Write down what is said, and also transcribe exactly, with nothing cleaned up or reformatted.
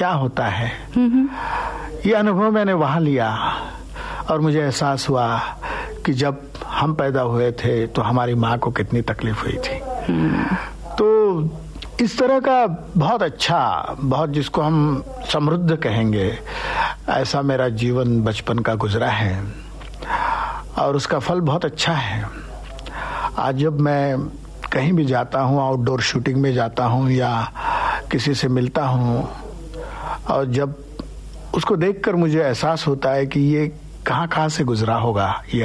क्या होता है, ये अनुभव मैंने वहां लिया और मुझे एहसास हुआ कि जब हम पैदा हुए थे तो हमारी माँ को कितनी तकलीफ हुई थी। तो इस तरह का बहुत अच्छा, बहुत जिसको हम समृद्ध कहेंगे, ऐसा मेरा जीवन बचपन का गुजरा है और उसका फल बहुत अच्छा है। आज जब मैं कहीं भी जाता हूँ, आउटडोर शूटिंग में जाता हूँ या किसी से मिलता हूँ, और जब उसको देखकर मुझे एहसास होता है कि ये कहाँ कहाँ से गुजरा होगा ये